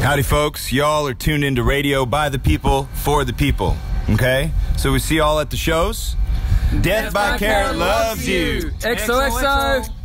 Howdy, folks. Y'all are tuned into radio by the people, for the people. Okay? So we see y'all at the shows. Death by Carrot loves you. XOXO.